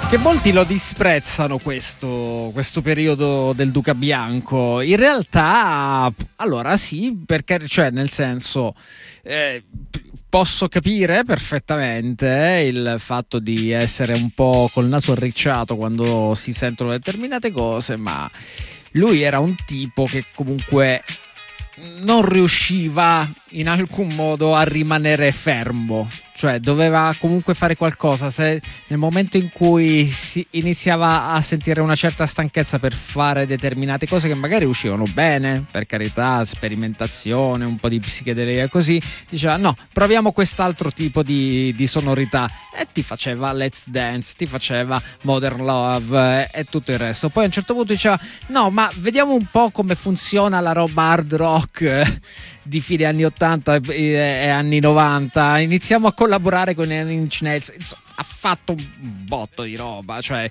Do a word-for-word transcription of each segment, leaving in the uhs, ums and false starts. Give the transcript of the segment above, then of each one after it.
Che molti lo disprezzano questo, questo periodo del Duca Bianco. In realtà, allora sì, perché, cioè, nel senso, eh, posso capire perfettamente il fatto di essere un po' col naso arricciato quando si sentono determinate cose, ma lui era un tipo che comunque non riusciva in alcun modo a rimanere fermo, cioè doveva comunque fare qualcosa. Se nel momento in cui si iniziava a sentire una certa stanchezza per fare determinate cose che magari uscivano bene, per carità, sperimentazione, un po' di psichedelia così, diceva no, proviamo quest'altro tipo di, di sonorità, e ti faceva Let's Dance, ti faceva Modern Love e tutto il resto. Poi a un certo punto diceva no, ma vediamo un po' come funziona la roba hard rock di fine anni ottanta e anni novanta, iniziamo a collaborare con i Nine Inch Nails. Insomma, ha fatto un botto di roba, cioè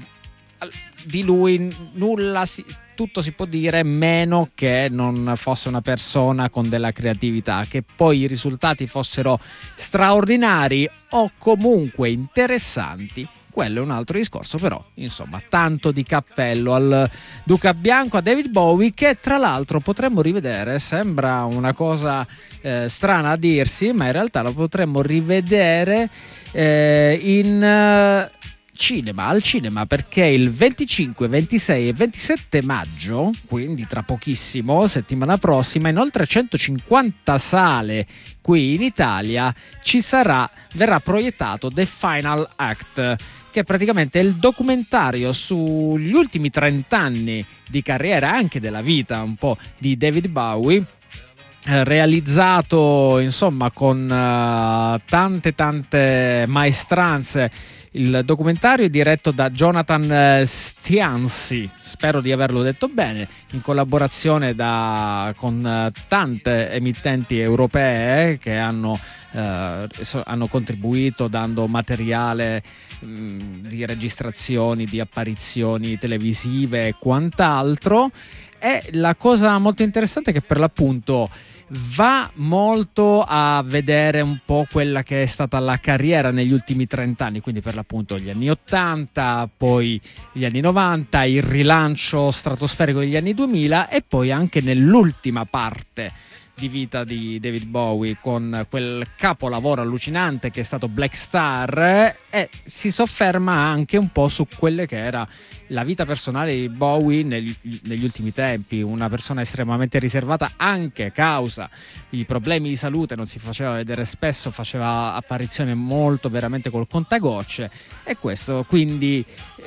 di lui nulla si, tutto si può dire, meno che non fosse una persona con della creatività. Che poi i risultati fossero straordinari o comunque interessanti, quello è un altro discorso. Però insomma, tanto di cappello al Duca Bianco, a David Bowie, che tra l'altro potremmo rivedere. Sembra una cosa eh, strana a dirsi, ma in realtà lo potremmo rivedere eh, in eh, cinema, al cinema, perché il venticinque, ventisei e ventisette maggio, quindi tra pochissimo, settimana prossima, in oltre centocinquanta sale qui in Italia ci sarà, verrà proiettato The Final Act, che è praticamente il documentario sugli ultimi trent'anni di carriera, anche della vita un po' di David Bowie, eh, realizzato insomma con uh, tante tante maestranze. Il documentario è diretto da Jonathan Stianzi, spero di averlo detto bene, in collaborazione da, con tante emittenti europee che hanno, eh, hanno contribuito dando materiale mh, di registrazioni, di apparizioni televisive e quant'altro. E la cosa molto interessante è che per l'appunto va molto a vedere un po' quella che è stata la carriera negli ultimi trent'anni, quindi per l'appunto gli anni ottanta, poi gli anni novanta, il rilancio stratosferico degli anni duemila, e poi anche nell'ultima parte di vita di David Bowie con quel capolavoro allucinante che è stato Black Star, e si sofferma anche un po' su quelle che era la vita personale di Bowie negli, negli ultimi tempi. Una persona estremamente riservata anche a causa di problemi di salute, non si faceva vedere spesso, faceva apparizione molto veramente col contagocce, e questo quindi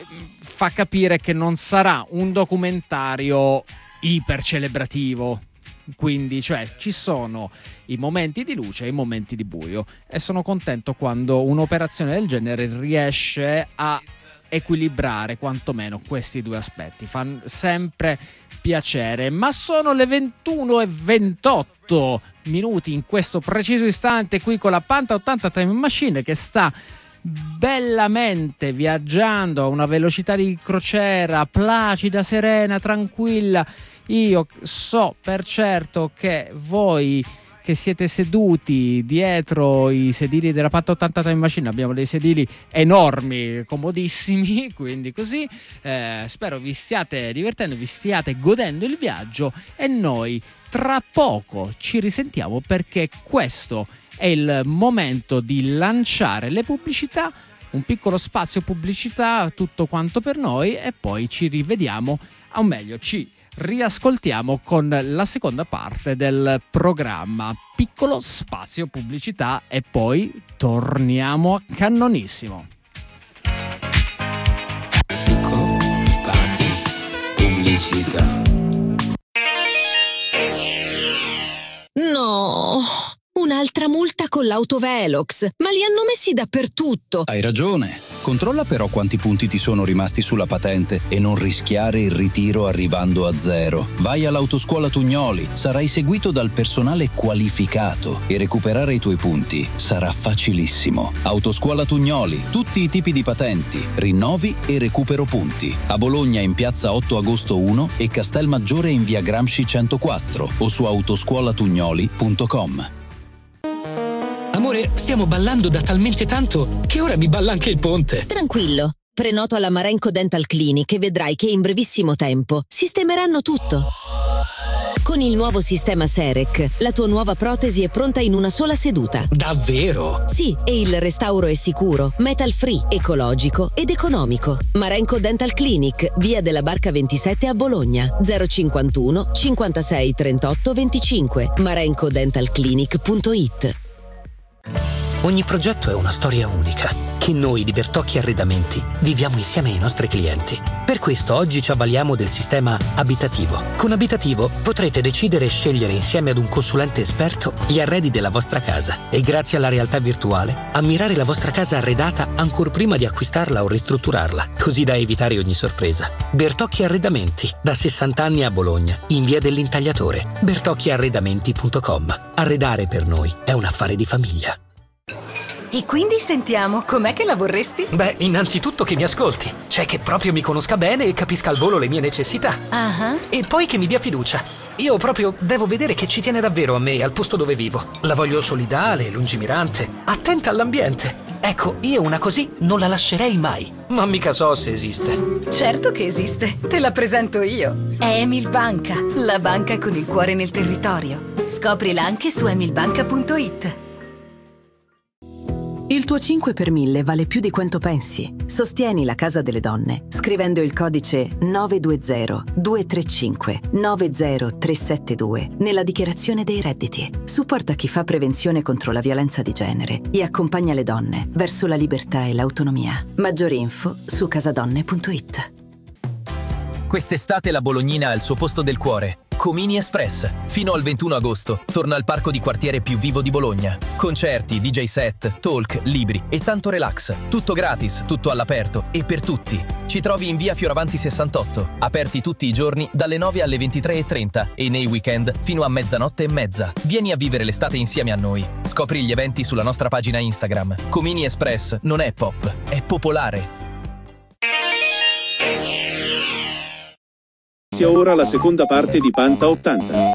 fa capire che non sarà un documentario iper celebrativo. Quindi, cioè, ci sono i momenti di luce e i momenti di buio, e sono contento quando un'operazione del genere riesce a equilibrare quantomeno questi due aspetti. Fa sempre piacere. Ma sono le ventuno e ventotto minuti in questo preciso istante qui con la Panta ottanta Time Machine, che sta bellamente viaggiando a una velocità di crociera placida, serena, tranquilla. Io so per certo che voi che siete seduti dietro i sedili della Panta ottanta Time Machine, abbiamo dei sedili enormi, comodissimi, quindi così eh, spero vi stiate divertendo, vi stiate godendo il viaggio, e noi tra poco ci risentiamo, perché questo è il momento di lanciare le pubblicità, un piccolo spazio pubblicità, tutto quanto per noi, e poi ci rivediamo, o meglio ci riascoltiamo con la seconda parte del programma. Piccolo spazio pubblicità e poi torniamo a cannonissimo. Piccolo spazio pubblicità. No, un'altra multa con l'autovelox, ma li hanno messi dappertutto. Hai ragione. Controlla però quanti punti ti sono rimasti sulla patente e non rischiare il ritiro arrivando a zero. Vai all'Autoscuola Tugnoli, sarai seguito dal personale qualificato e recuperare i tuoi punti sarà facilissimo. Autoscuola Tugnoli, tutti i tipi di patenti, rinnovi e recupero punti. A Bologna in piazza otto agosto uno e Castelmaggiore in via Gramsci centoquattro o su autoscuolatugnoli punto com. Amore, stiamo ballando da talmente tanto che ora mi balla anche il ponte. Tranquillo, Prenoto alla Marenco Dental Clinic e vedrai che in brevissimo tempo sistemeranno tutto. Con il nuovo sistema Serec, la tua nuova protesi è pronta in una sola seduta. Davvero? Sì, e il restauro è sicuro, metal free, ecologico ed economico. Marenco Dental Clinic, via della Barca ventisette a Bologna, zero cinquantuno cinquantasei trentotto venticinque, marenco dental clinic punto it. Ogni progetto è una storia unica che noi di Bertocchi Arredamenti viviamo insieme ai nostri clienti. Per questo oggi ci avvaliamo del sistema abitativo. Con Abitativo potrete decidere e scegliere insieme ad un consulente esperto gli arredi della vostra casa e grazie alla realtà virtuale ammirare la vostra casa arredata ancor prima di acquistarla o ristrutturarla, così da evitare ogni sorpresa. Bertocchi Arredamenti, da sessanta anni a Bologna, in via dell'Intagliatore. bertocchi arredamenti punto com. Arredare per noi è un affare di famiglia. E quindi sentiamo, com'è che la vorresti? Beh, innanzitutto che mi ascolti, cioè che proprio mi conosca bene e capisca al volo le mie necessità. Ah. E poi che mi dia fiducia. Io proprio devo vedere che ci tiene davvero a me e al posto dove vivo. La voglio solidale, lungimirante, attenta all'ambiente. Ecco, io una così non la lascerei mai. Ma mica so se esiste. Certo che esiste, te la presento io. È Emil Banca, la banca con il cuore nel territorio. Scoprila anche su emil banca punto it. Il tuo cinque per mille vale più di quanto pensi. Sostieni la Casa delle Donne scrivendo il codice nove due zero due tre cinque nove zero tre sette due nella dichiarazione dei redditi. Supporta chi fa prevenzione contro la violenza di genere e accompagna le donne verso la libertà e l'autonomia. Maggiori info su casadonne punto it. Quest'estate la Bolognina ha il suo posto del cuore. Comini Express. Fino al ventuno agosto torna al parco di quartiere più vivo di Bologna. Concerti, D J set, talk, libri e tanto relax. Tutto gratis, tutto all'aperto e per tutti. Ci trovi in via Fioravanti sessantotto, aperti tutti i giorni dalle nove alle ventitré e trenta e nei weekend fino a mezzanotte e mezza. Vieni a vivere l'estate insieme a noi. Scopri gli eventi sulla nostra pagina Instagram. Comini Express non è pop, è popolare. Ora la seconda parte di Panta ottanta.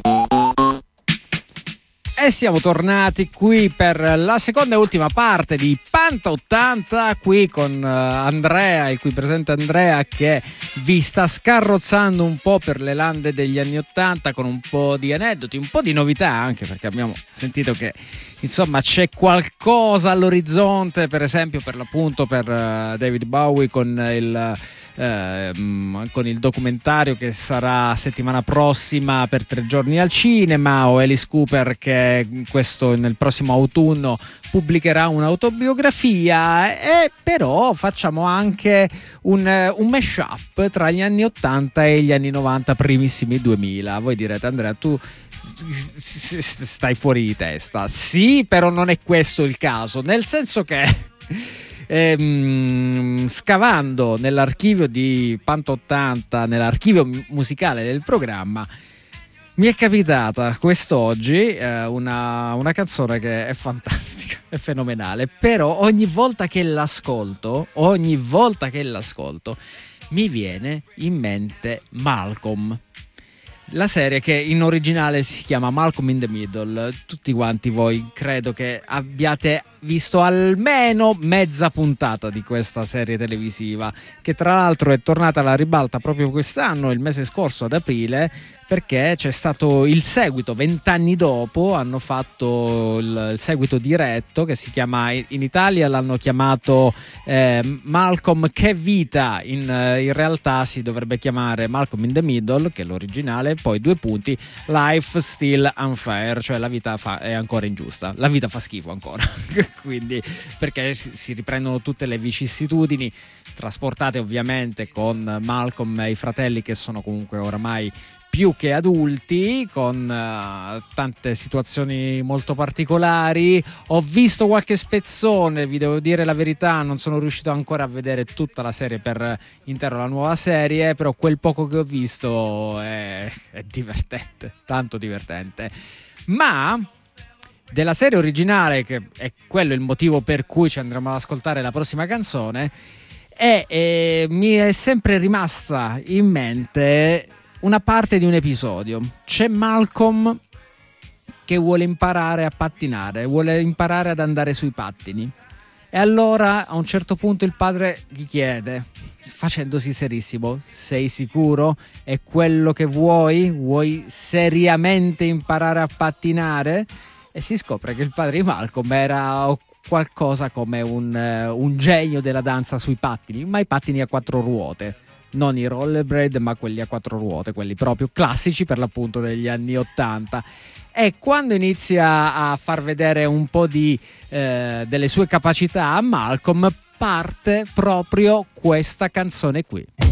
E siamo tornati qui per la seconda e ultima parte di Panta ottanta, qui con Andrea, il cui presente Andrea, che vi sta scarrozzando un po' per le lande degli anni ottanta con un po' di aneddoti, un po' di novità anche, perché abbiamo sentito che insomma c'è qualcosa all'orizzonte, per esempio per l'appunto per David Bowie con il Eh, con il documentario che sarà settimana prossima per tre giorni al cinema, o Alice Cooper che questo nel prossimo autunno pubblicherà un'autobiografia, e però facciamo anche un, un mashup tra gli anni ottanta e gli anni novanta, primissimi duemila. Voi direte: Andrea, tu stai fuori di testa. Sì, però non è questo il caso, nel senso che Ehm, scavando nell'archivio di Panta ottanta, nell'archivio musicale del programma, mi è capitata quest'oggi eh, una, una canzone che è fantastica, è fenomenale, però ogni volta che l'ascolto, ogni volta che l'ascolto mi viene in mente Malcolm. La serie che in originale si chiama Malcolm in the Middle. Tutti quanti voi credo che abbiate visto almeno mezza puntata di questa serie televisiva, che tra l'altro è tornata alla ribalta proprio quest'anno, il mese scorso ad aprile, perché c'è stato il seguito, vent'anni dopo hanno fatto il, il seguito diretto che si chiama, in Italia l'hanno chiamato eh, Malcolm che vita, in, in realtà si dovrebbe chiamare Malcolm in the Middle, che è l'originale, poi due punti, Life Still Unfair, cioè la vita fa, è ancora ingiusta, la vita fa schifo ancora. Quindi, perché si, si riprendono tutte le vicissitudini trasportate ovviamente con Malcolm e i fratelli, che sono comunque oramai più che adulti, con uh, tante situazioni molto particolari. Ho visto qualche spezzone, vi devo dire la verità, non sono riuscito ancora a vedere tutta la serie per intero, la nuova serie, però quel poco che ho visto è, è divertente, tanto divertente. Ma della serie originale, che è quello il motivo per cui ci andremo ad ascoltare la prossima canzone, e, e mi è sempre rimasta in mente una parte di un episodio. C'è Malcolm che vuole imparare a pattinare, vuole imparare ad andare sui pattini, E allora a un certo punto il padre gli chiede, facendosi serissimo: sei sicuro? È quello che vuoi? Vuoi seriamente imparare a pattinare? E si scopre che il padre di Malcolm era qualcosa come un, un genio della danza sui pattini, ma i pattini a quattro ruote, non i rollerblade ma quelli a quattro ruote, quelli proprio classici per l'appunto degli anni ottanta. E quando inizia a far vedere un po' di eh, delle sue capacità a Malcolm, parte proprio questa canzone qui.